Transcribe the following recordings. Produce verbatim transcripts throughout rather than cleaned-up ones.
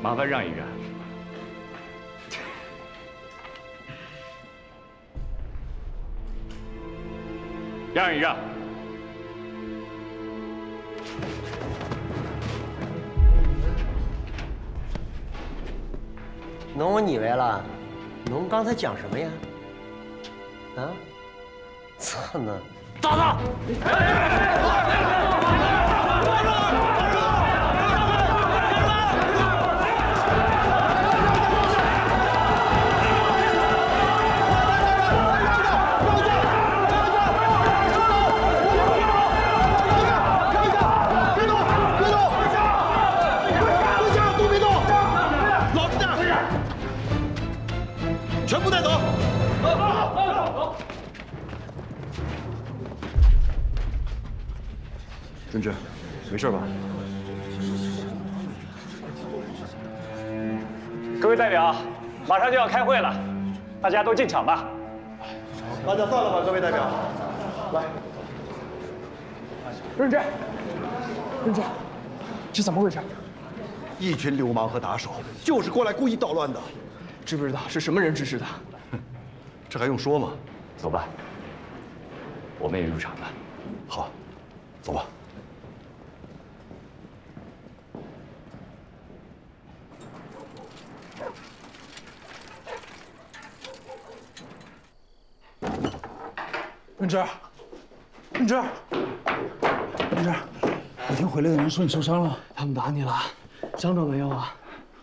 麻烦让一让。让一让。 侬我以为了，侬刚才讲什么呀？啊？操呢！ 打他！ 全部带走！走走走走！ 润之，没事吧？ 各位代表，马上就要开会了，大家都进场吧。 大家散了吧，各位代表。来， 润之，润之，这怎么回事？ 一群流氓和打手，就是过来故意捣乱的。 知不知道是什么人指使的？ 这还用说吗？ 走吧，我们也入场了。 好，走吧。 润之，润之，润之，我听回来的人说你受伤了，他们打你了，伤着没有啊？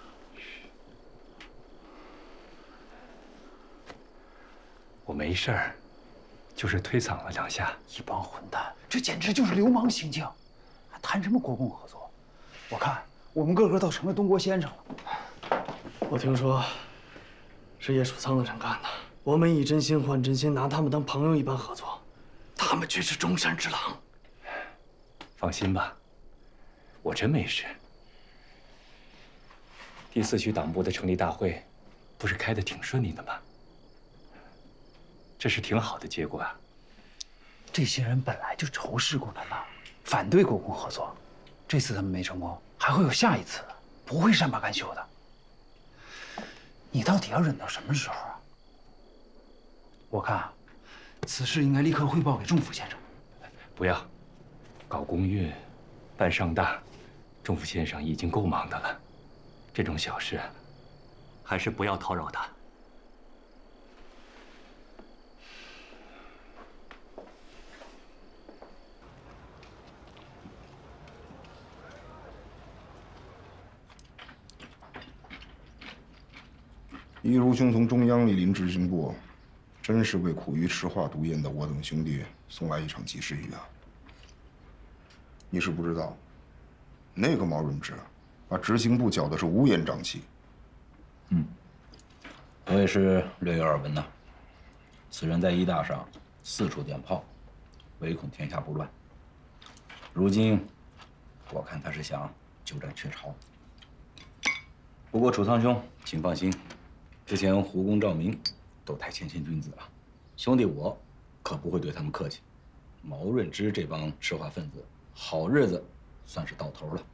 我没事儿，就是推搡了两下。 一帮混蛋，这简直就是流氓行径，还谈什么国共合作？我看我们个个都成了东郭先生了。我听说是叶楚仓的人干的，我们以真心换真心，拿他们当朋友一般合作，他们却是中山之狼。 放心吧，我真没事。第四区党部的成立大会，不是开得挺顺利的吗？ 这是挺好的结果啊！ 这些人本来就仇视共产党，反对国共合作。这次他们没成功，还会有下一次的，不会善罢甘休的。你到底要忍到什么时候啊？我看，此事应该立刻汇报给仲甫先生。 不要，搞公运、办上大，仲甫先生已经够忙的了。这种小事，还是不要叨扰他。 一如兄从中央莅临执行部，真是为苦于吃化毒烟的我等兄弟送来一场及时雨啊！你是不知道，那个毛润之把执行部搅的是乌烟瘴气。 嗯，我也是略有耳闻呐。此人在医大上四处点炮，唯恐天下不乱。如今，我看他是想鸠占鹊巢。不过楚仓兄，请放心。 之前胡公、赵明都太谦谦君子了，兄弟我可不会对他们客气。毛润之这帮赤化分子，好日子算是到头了。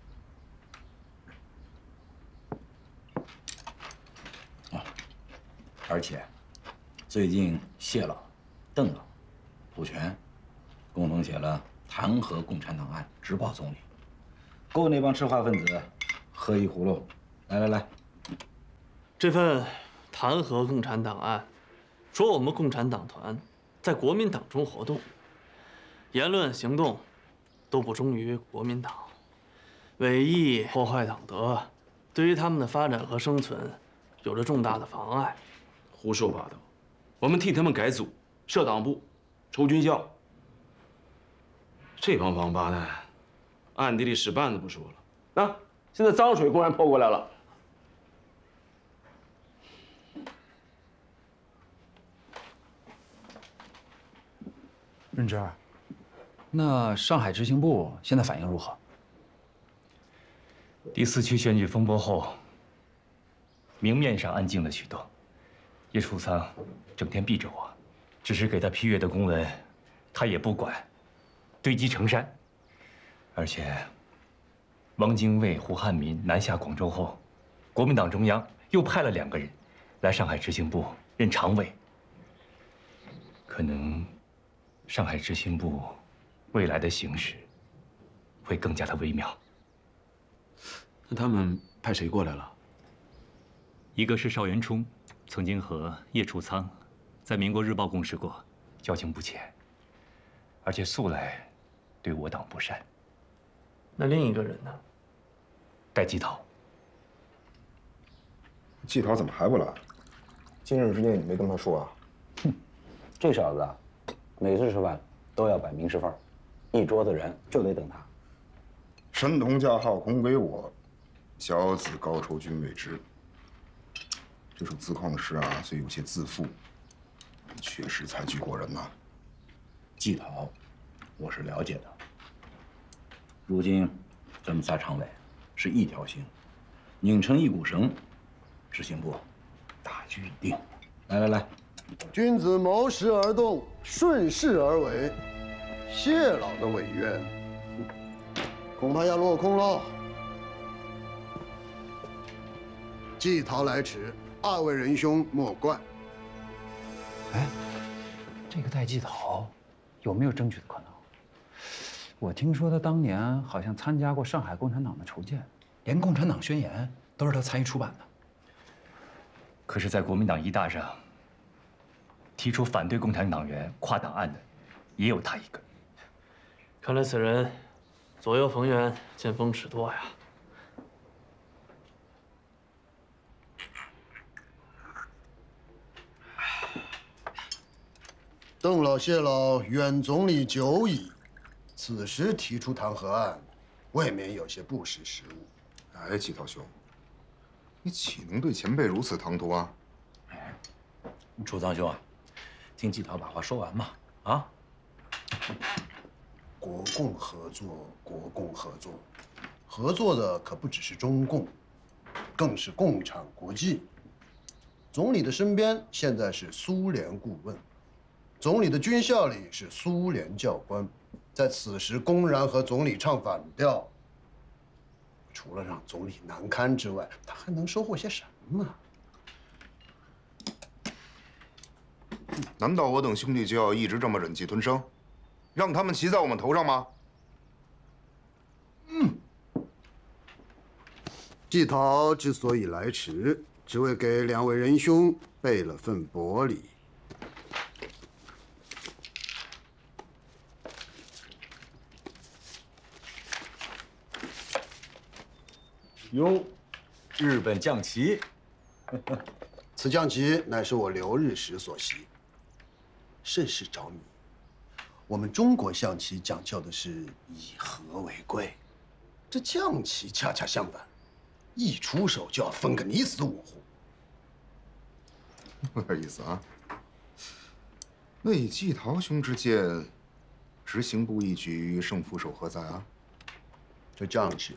啊，而且最近谢老、邓老、蒲全共同写了弹劾共产党案，直报总理，够那帮赤化分子喝一葫芦。来来来。 这份弹劾共产党案，说我们共产党团在国民党中活动，言论行动都不忠于国民党，违意破坏党德，对于他们的发展和生存有着重大的妨碍。 胡说八道！我们替他们改组、设党部、筹军校。这帮王八蛋，暗地里使绊子不说了，啊，现在脏水公然泼过来了。 润之，那上海执行部现在反应如何？ 第四区选举风波后，明面上安静了许多。叶楚仓整天避着我，只是给他批阅的公文，他也不管，堆积成山。而且，汪精卫、胡汉民南下广州后， 国民党中央又派了两个人来上海执行部任常委。可能上海执行部未来的形势会更加的微妙。 那他们派谁过来了？ 一个是邵元冲，曾经和叶楚仓在《民国日报》共事过，交情不浅，而且素来对我党不善。 那另一个人呢？ 戴季陶。 季陶怎么还不来？今日之内你没跟他说啊？ 哼，这小子啊，每次吃饭都要摆明示范儿，一桌子人就得等他。 神通驾号空给我，小子高酬君未知。这首自况诗啊，虽有些自负，确实才具过人呐。 季陶，我是了解的。如今咱们仨常委是一条心，拧成一股绳，执行部大局已定。来来来， 君子谋时而动，顺势而为。谢老的委员，恐怕要落空喽。季陶来迟，二位仁兄莫怪。 哎，这个戴季陶有没有争取的可能？我听说他当年好像参加过上海共产党的筹建，连共产党宣言都是他参与出版的。 可是，在国民党一大上，提出反对共产党员跨党案的，也有他一个。 看来此人左右逢源，见风使舵呀。 邓老、谢老远总理久矣，此时提出弹劾案，未免有些不识时务。 哎，季陶兄，你岂能对前辈如此唐突啊？ 楚藏兄啊，听季陶把话说完嘛。啊， 国共合作，国共合作，合作的可不只是中共，更是共产国际。总理的身边现在是苏联顾问。总理的军校里是苏联教官，在此时公然和总理唱反调，除了让总理难堪之外，他还能收获些什么？ 难道我等兄弟就要一直这么忍气吞声，让他们骑在我们头上吗？ 嗯。季陶之所以来迟，只为给两位仁兄备了份薄礼。 哟，日本将旗， 此将旗乃是我留日时所习，甚是着迷。我们中国象棋讲究的是以和为贵，这将棋恰恰相反，一出手就要分个你死我活。 有点意思啊。那以季陶兄之见，执行部一局胜负手何在啊？ 这将棋。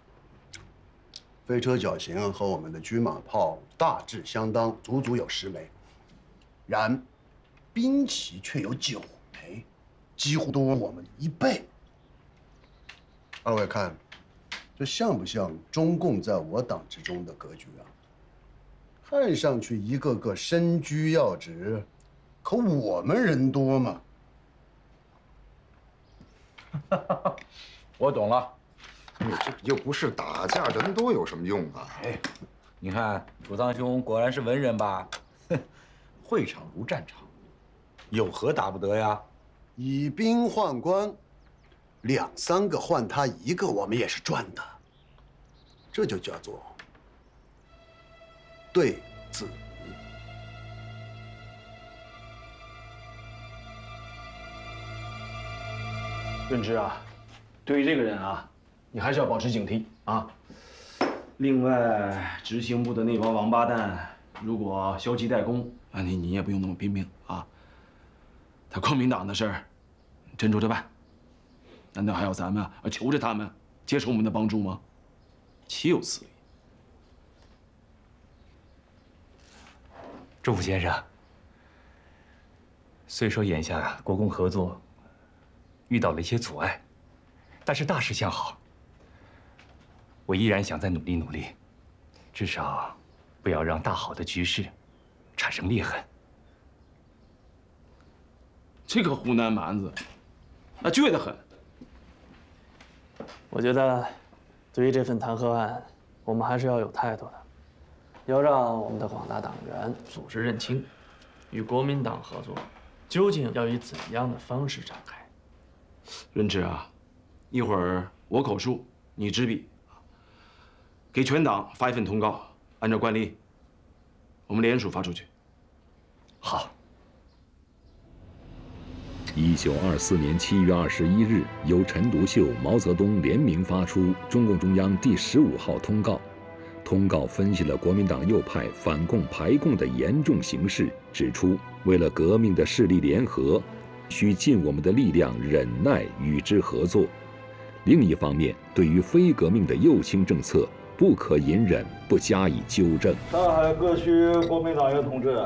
飞车绞刑和我们的车马炮大致相当，足足有十枚，然兵棋却有九枚，几乎多我们一倍。二位看，这像不像中共在我党之中的格局啊？看上去一个个身居要职，可我们人多嘛。 我懂了。 你这又不是打架，人多有什么用啊？ 哎，你看楚藏兄果然是文人吧？哼，会场如战场，有何打不得呀？ 以兵换官，两三个换他一个，我们也是赚的。这就叫做对子。 润之啊，对于这个人啊。你还是要保持警惕啊！另外，执行部的那帮王八蛋，如果消极怠工，啊，你你也不用那么拼命啊。他国民党的事儿，斟酌着办。难道还要咱们啊求着他们接受我们的帮助吗？岂有此理！ 祝福先生，虽说眼下国共合作遇到了一些阻碍，但是大势向好。我依然想再努力努力， 至少不要让大好的局势产生裂痕。 这个湖南蛮子，那倔得很。 我觉得，对于这份弹劾案，我们还是要有态度的，要让我们的广大党员组织认清，与国民党合作究竟要以怎样的方式展开。 润之啊，一会儿我口述，你执笔，给全党发一份通告，按照惯例，我们联署发出去。 好。 一九二四年七月二十一日，由陈独秀、毛泽东联名发出中共中央第十五号通告。通告分析了国民党右派反共排共的严重形势，指出为了革命的势力联合，需尽我们的力量忍耐与之合作。另一方面，对于非革命的右倾政策，不可隐忍，不加以纠正。 上海各区国民党员同志，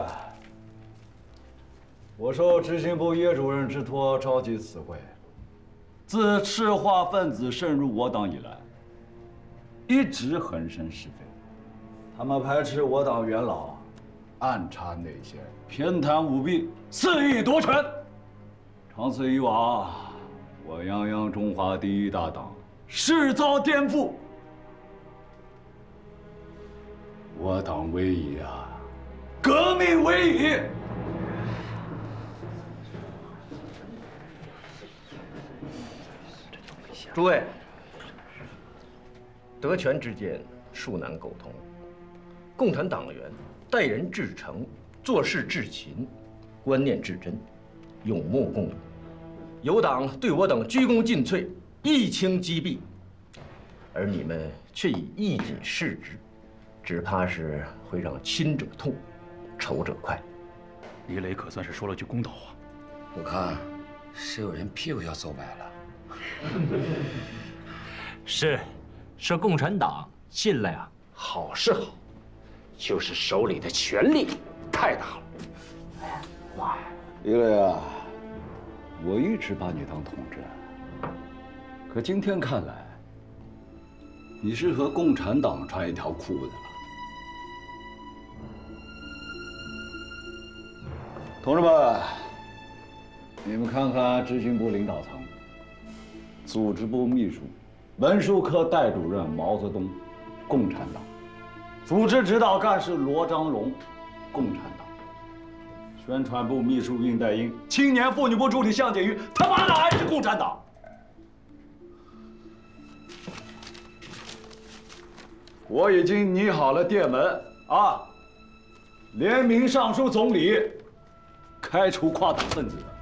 我受执行部叶主任之托召集此会。自赤化分子渗入我党以来，一直横生是非。他们排斥我党元老，暗插内线，偏袒舞弊，肆意夺权。长此以往，我泱泱中华第一大党势遭颠覆。我党危矣啊！革命危矣！ 诸位，德权之间殊难沟通。共产党员待人至诚，做事至勤，观念至真，有目共睹。有党对我等鞠躬尽瘁，一清击毙，而你们却以义尽视之，只怕是会让亲者痛，仇者快。 李磊可算是说了句公道话。 我看是有人屁股要走歪了。 是，是共产党进来啊，好是好，就是手里的权力太大了。 妈，李磊啊，我一直把你当同志，可今天看来，你是和共产党穿一条裤子了。同志们，你们看看执行部领导层。组织部秘书、文书科代主任毛泽东，共产党；组织指导干事罗章龙，共产党；宣传部秘书恽代英，青年妇女部助理向景瑜，他妈的还是共产党！我已经拟好了电文啊，联名上书总理，开除跨党分子。